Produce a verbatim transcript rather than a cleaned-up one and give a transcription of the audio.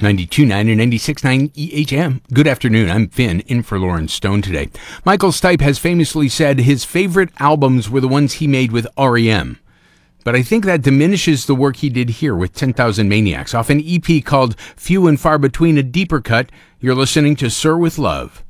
ninety-two point nine and ninety-six point nine E H M. Good afternoon. I'm Finn, in for Lauren Stone today. Michael Stipe has famously said his favorite albums were the ones he made with R E M. But I think that diminishes the work he did here with ten thousand Maniacs. Off an E P called Few and Far Between, a deeper cut, you're listening to Sir with Love.